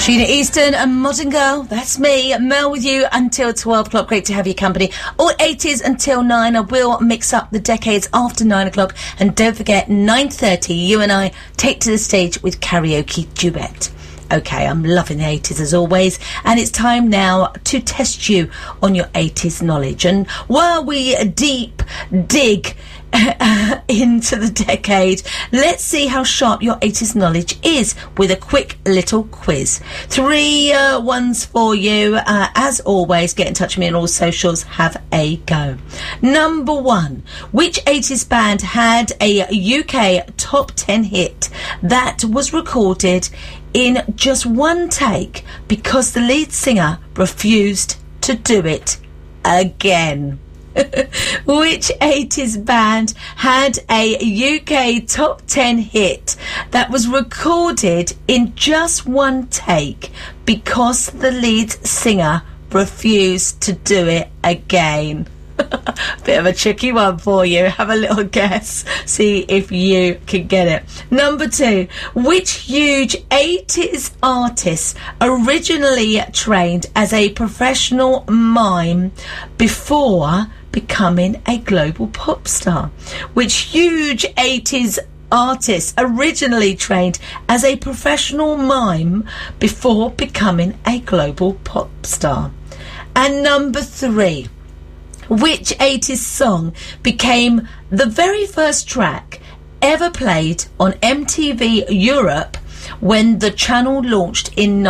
Sheena Easton and Modern Girl. That's me, Mel, with you until 12 o'clock. Great to have your company. All 80s until 9. I will mix up the decades after 9 o'clock. And don't forget, 9:30, you and I take to the stage with karaoke duet. Okay, I'm loving the 80s as always, and it's time now to test you on your 80s knowledge. And while we deep dig into the decade, let's see how sharp your 80s knowledge is with a quick little quiz. 3 ones for you. As always, get in touch with me on all socials. Have a go. Number 1. Which 80s band had a UK top 10 hit that was recorded in just one take because the lead singer refused to do it again? Which 80s band had a UK top 10 hit that was recorded in just one take because the lead singer refused to do it again? Bit of a tricky one for you. Have a little guess. See if you can get it. Number 2. Which huge 80s artist originally trained as a professional mime before becoming a global pop star? Which huge 80s artist originally trained as a professional mime before becoming a global pop star? And number 3. Which 80s song became the very first track ever played on MTV Europe when the channel launched in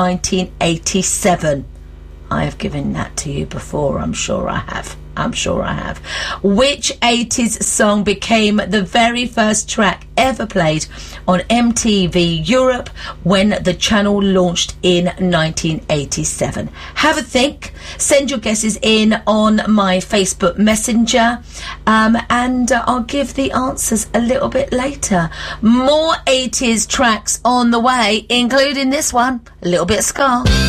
1987? I have given that to you before, I'm sure I have. Which 80s song became the very first track ever played on MTV Europe when the channel launched in 1987? Have a think. Send your guesses in on my Facebook Messenger, and I'll give the answers a little bit later. More 80s tracks on the way, including this one, a little bit of ska.